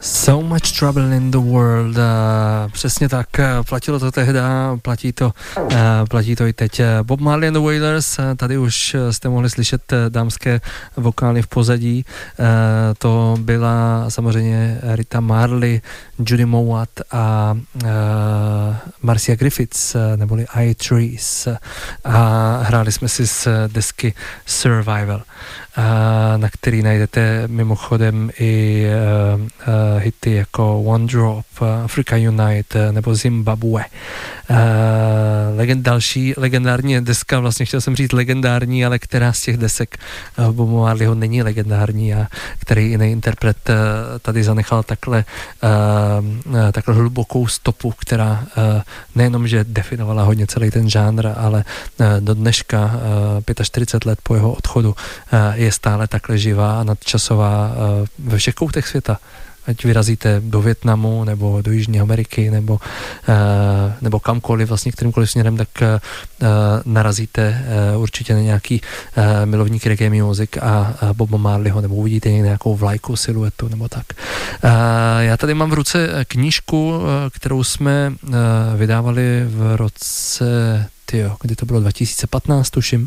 So much trouble in the world. Přesně tak, platilo to tehda, platí to i teď. Bob Marley and the Wailers, tady už jste mohli slyšet dámské vokály v pozadí. To byla samozřejmě Rita Marley, Judy Mowat a Marcia Griffiths, neboli I-Trees. A hráli jsme si z desky Survival, na který najdete mimochodem i hity jako One Drop, Africa Unite nebo Zimbabwe. Další legendární deska, vlastně chtěl jsem říct legendární, ale která z těch desek Boba Marleyho není legendární a který jiný interpret tady zanechal takhle hlubokou stopu, která nejenom, že definovala hodně celý ten žánr, ale do dneška 45 let po jeho odchodu je stále takhle živá a nadčasová ve všech koutech světa. Ať vyrazíte do Vietnamu, nebo do Jižní Ameriky, nebo kamkoliv, vlastně kterýmkoliv směrem, tak narazíte určitě na nějaký milovník reggae music a Boba Marleyho, nebo uvidíte nějakou vlajku, siluetu, nebo tak. Já tady mám v ruce knížku, kterou jsme vydávali v roce, kdy to bylo 2015, tuším,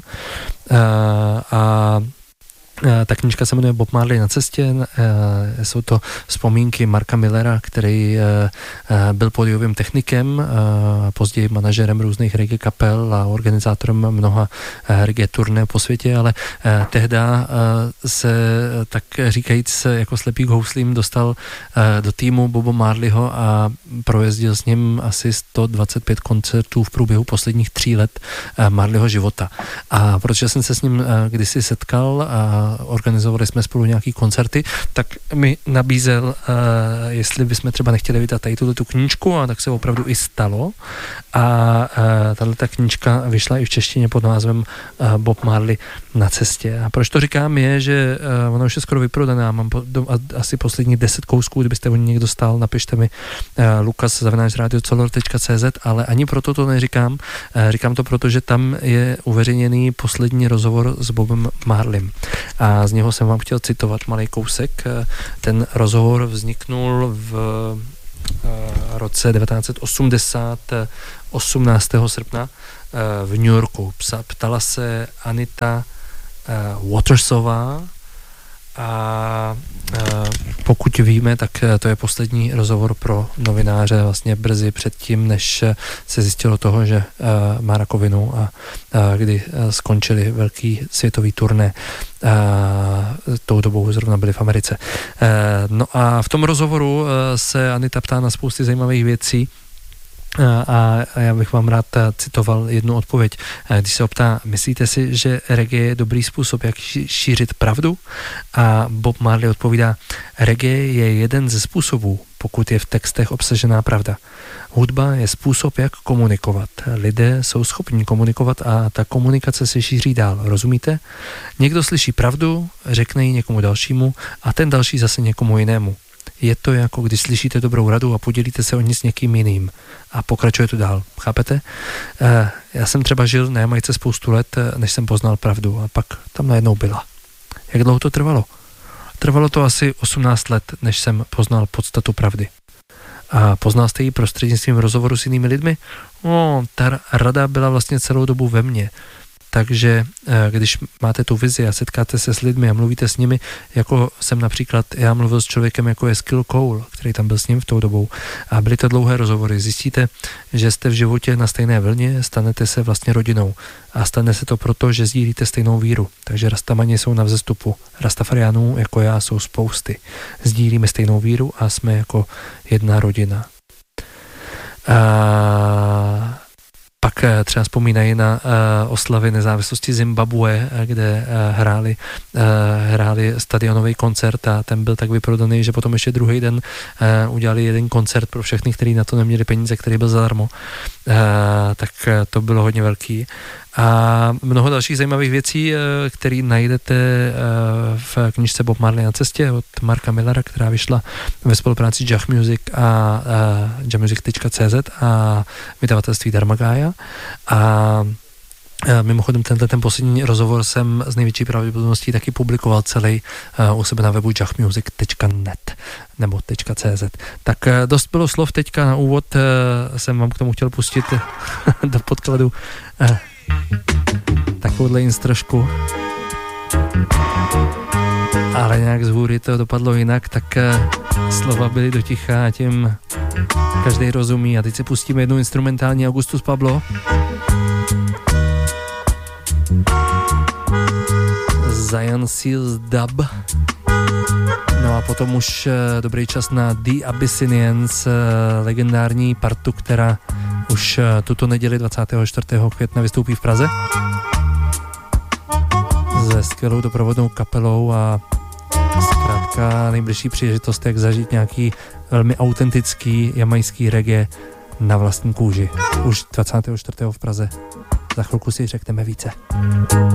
a ta knížka se jmenuje Bob Marley na cestě, jsou to vzpomínky Marka Millera, který byl pódiovým technikem, později manažerem různých reggae kapel a organizátorem mnoha reggae turné po světě, ale tehda se tak říkajíc jako slepý k houslím dostal do týmu Boba Marleyho a projezdil s ním asi 125 koncertů v průběhu posledních 3 let Marleyho života. A protože jsem se s ním kdysi setkal a organizovali jsme spolu nějaký koncerty, tak mi nabízel, jestli bychom třeba nechtěli vydat tady tu knížku, a tak se opravdu i stalo. A tato knížka vyšla i v češtině pod názvem Bob Marley na cestě. A proč to říkám je, že ona už je skoro vyprodaná, mám asi poslední 10 kousků, kdybyste o ní někdo stál, napište mi lukas@radiocolor.cz, ale ani proto to neříkám. Říkám to proto, že tam je uveřejněný poslední rozhovor s Bobem Marleym. A z něho jsem vám chtěl citovat malý kousek. Ten rozhovor vzniknul v roce 1980, 18. srpna v New Yorku. Ptala se Anita Watersová a pokud víme, tak to je poslední rozhovor pro novináře vlastně brzy předtím, než se zjistilo toho, že má rakovinu a kdy skončili velký světový turné. Tou dobou zrovna byli v Americe. No a v tom rozhovoru se Anita ptá na spousty zajímavých věcí, a já bych vám rád citoval jednu odpověď. Když se optá, myslíte si, že reggae je dobrý způsob, jak šířit pravdu? A Bob Marley odpovídá, reggae je jeden ze způsobů, pokud je v textech obsažená pravda. Hudba je způsob, jak komunikovat. Lidé jsou schopni komunikovat a ta komunikace se šíří dál. Rozumíte? Někdo slyší pravdu, řekne ji někomu dalšímu a ten další zase někomu jinému. Je to jako když slyšíte dobrou radu a podělíte se o ní s někým jiným a pokračuje to dál. Chápete? Já jsem třeba žil na Jamajce spoustu let, než jsem poznal pravdu a pak tam najednou byla. Jak dlouho to trvalo? Trvalo to asi 18 let, než jsem poznal podstatu pravdy. A poznal jste ji prostřednictvím rozhovoru s jinými lidmi? Ta rada byla vlastně celou dobu ve mně. Takže když máte tu vizi a setkáte se s lidmi a mluvíte s nimi, jako jsem například, já mluvil s člověkem jako je Skill Cole, který tam byl s ním v tou dobou a byly to dlouhé rozhovory. Zjistíte, že jste v životě na stejné vlně, stanete se vlastně rodinou a stane se to proto, že sdílíte stejnou víru. Takže Rastamani jsou na vzestupu. Rastafariánů jako já jsou spousty. Sdílíme stejnou víru a jsme jako jedna rodina. Pak třeba vzpomínají na oslavy nezávislosti Zimbabwe, kde hráli stadionový koncert a ten byl tak vyprodaný, že potom ještě druhý den udělali jeden koncert pro všechny, kteří na to neměli peníze, který byl zadarmo. Tak to bylo hodně velký. A mnoho dalších zajímavých věcí, které najdete v knižce Bob Marley na cestě od Marka Millera, která vyšla ve spolupráci Jah Music a jahmusic.cz a vydavatelství Dharmagaya. A Mimochodem ten poslední rozhovor jsem z největší pravděpodobností taky publikoval celý u sebe na webu jachmusic.net nebo .cz. Tak dost bylo slov, teďka na úvod jsem vám k tomu chtěl pustit do podkladu takovouhle instrošku. Ale nějak z hůry to dopadlo jinak, tak slova byly doticha a tím každý rozumí. A teď se pustíme jednu instrumentální Augustus Pablo. Zion Seals Dub. No a potom už dobrý čas na The Abyssinians, legendární partu, která už tuto neděli 24. května vystoupí v Praze se skvělou doprovodnou kapelou a zkrátka nejbližší příležitost, jak zažít nějaký velmi autentický jamajský reggae na vlastní kůži. Už 24. v Praze. Za chvilku si řekneme více.